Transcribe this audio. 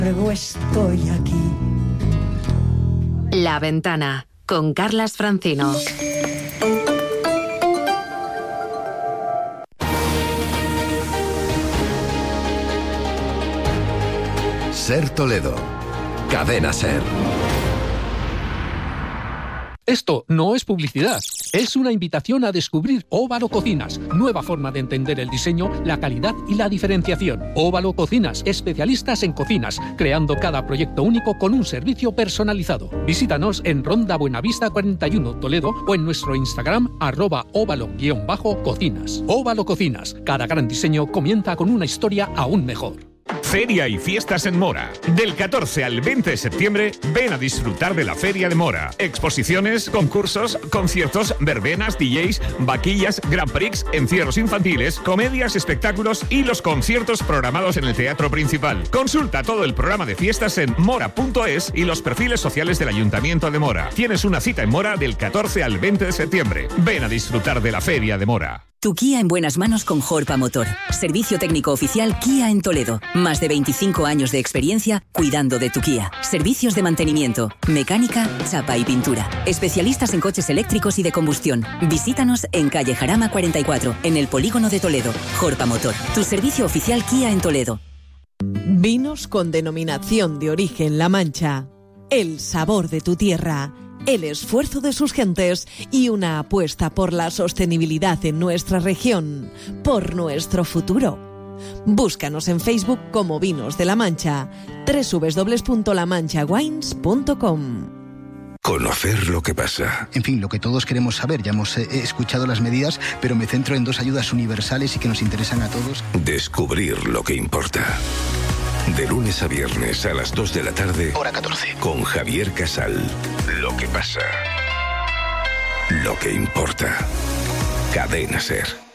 Luego estoy aquí. La Ventana, con Carlas Francino. Ser Toledo. Cadena Ser. Esto no es publicidad, es una invitación a descubrir Óvalo Cocinas, nueva forma de entender el diseño, la calidad y la diferenciación. Óvalo Cocinas, especialistas en cocinas, creando cada proyecto único con un servicio personalizado. Visítanos en Ronda Buenavista 41, Toledo, o en nuestro Instagram @óvalo_cocinas. Óvalo Cocinas, cada gran diseño comienza con una historia aún mejor. Feria y fiestas en Mora. Del 14 al 20 de septiembre, ven a disfrutar de la Feria de Mora. Exposiciones, concursos, conciertos, verbenas, DJs, vaquillas, Grand Prix, encierros infantiles, comedias, espectáculos y los conciertos programados en el teatro principal. Consulta todo el programa de fiestas en mora.es y los perfiles sociales del Ayuntamiento de Mora. Tienes una cita en Mora del 14 al 20 de septiembre. Ven a disfrutar de la Feria de Mora. Tu Kia en buenas manos con Jorpa Motor. Servicio técnico oficial Kia en Toledo. Más de 25 años de experiencia cuidando de tu Kia. Servicios de mantenimiento, mecánica, chapa y pintura. Especialistas en coches eléctricos y de combustión. Visítanos en calle Jarama 44, en el polígono de Toledo. Jorpa Motor, tu servicio oficial Kia en Toledo. Vinos con denominación de origen La Mancha. El sabor de tu tierra. El esfuerzo de sus gentes y una apuesta por la sostenibilidad en nuestra región, por nuestro futuro. Búscanos en Facebook como Vinos de La Mancha, www.lamanchawines.com. Conocer lo que pasa. En fin, lo que todos queremos saber. Ya hemos escuchado las medidas, pero me centro en dos ayudas universales y que nos interesan a todos. Descubrir lo que importa. De lunes a viernes a las 2 de la tarde. Hora 14. Con Javier Casal. Lo que pasa. Lo que importa. Cadena Ser.